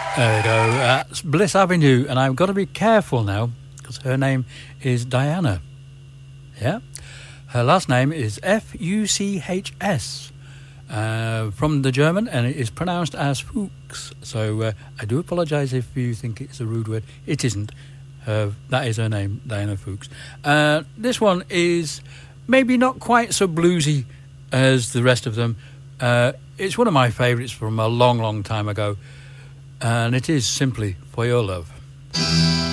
There we go. That's Bliss Avenue, and I've got to be careful now because her name is Diana. Yeah, her last name is Fuchs, from the German, and it is pronounced as Fuchs. So I do apologise if you think it's a rude word. It isn't. That is her name, Diana Fuchs. This one is maybe not quite so bluesy as the rest of them. It's one of my favourites from a long, long time ago. And it is simply For Your Love.